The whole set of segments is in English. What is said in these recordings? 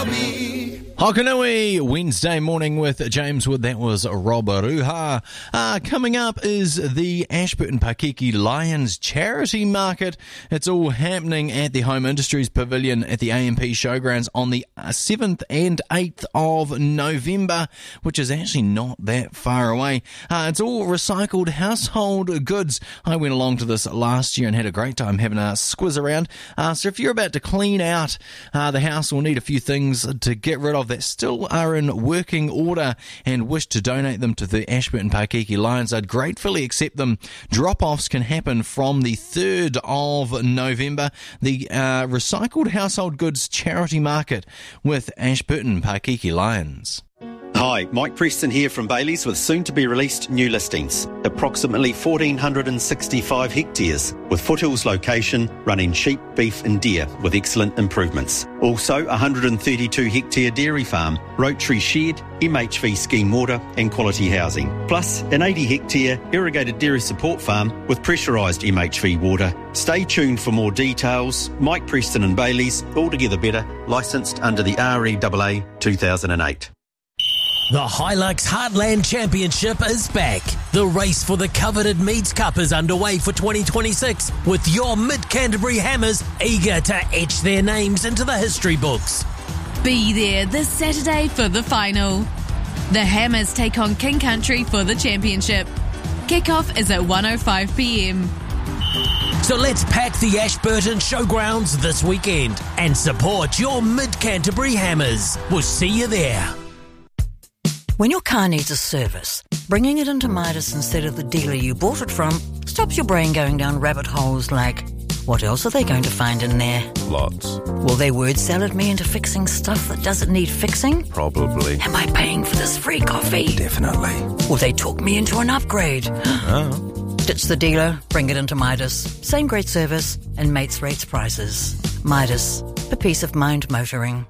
Hokanui, Wednesday morning with James Wood. That was Rob Ruha. Coming up is the Ashburton Pakeke Lions charity market. It's all happening at the Home Industries Pavilion at the AMP Showgrounds on the 7th and 8th of November, which is actually not that far away. It's all recycled household goods. I went along to this last year and had a great time having a squiz around. So if you're about to clean out the house or need a few things to get rid of that still are in working order and wish to donate them to the Ashburton Pakeke Lions, I'd gratefully accept them. Drop-offs can happen from the 3rd of November. The Recycled Household Goods Charity Market with Ashburton Pakeke Lions. Hi, Mike Preston here from Bailey's with soon-to-be-released new listings. Approximately 1,465 hectares with foothills location, running sheep, beef and deer with excellent improvements. Also, 132-hectare dairy farm, rotary shed, MHV scheme water and quality housing. Plus, an 80-hectare irrigated dairy support farm with pressurised MHV water. Stay tuned for more details. Mike Preston and Bailey's, altogether better, licensed under the REAA 2008. The Hilux Heartland Championship is back. The race for the coveted Meads Cup is underway for 2026, with your Mid-Canterbury Hammers eager to etch their names into the history books. Be there this Saturday for the final. The Hammers take on King Country for the championship. Kickoff is at 1:05 p.m. So let's pack the Ashburton Showgrounds this weekend and support your Mid-Canterbury Hammers. We'll see you there. When your car needs a service, bringing it into Midas instead of the dealer you bought it from stops your brain going down rabbit holes like, what else are they going to find in there? Lots. Will they word salad me into fixing stuff that doesn't need fixing? Probably. Am I paying for this free coffee? Definitely. Will they talk me into an upgrade? Oh. Ditch the dealer, bring it into Midas. Same great service and mates rates prices. Midas, for peace of mind motoring.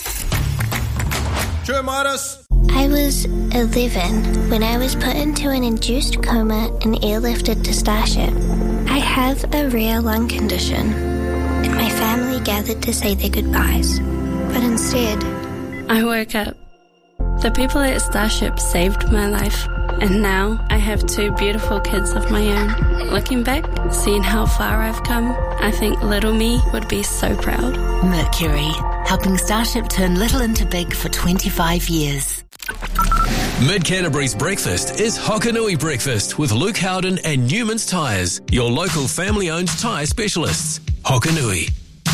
Sure, Midas. I was 11 when I was put into an induced coma and airlifted to Starship. I have a rare lung condition, and my family gathered to say their goodbyes. But instead, I woke up. The people at Starship saved my life, and now I have 2 beautiful kids of my own. Looking back, seeing how far I've come, I think little me would be so proud. Mercury, helping Starship turn little into big for 25 years. Mid-Canterbury's breakfast is Hokanui Breakfast with Luke Howden and Newman's Tyres, your local family-owned tyre specialists. Hokanui.